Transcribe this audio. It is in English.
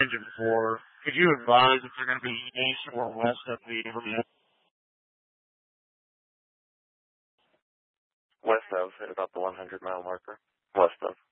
engine before. Could you advise if they're going to be east or west of the river? West of, at about the 100-mile marker. West of.